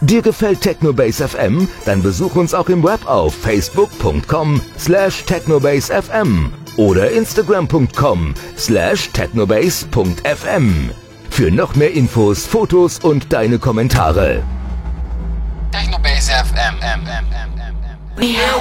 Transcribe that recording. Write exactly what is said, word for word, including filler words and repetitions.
Dir gefällt Technobase F M? Dann besuch uns auch im Web auf facebook punkt com slash technobase f m oder instagram punkt com slash technobase punkt f m für noch mehr Infos, Fotos und deine Kommentare. Technobase F M.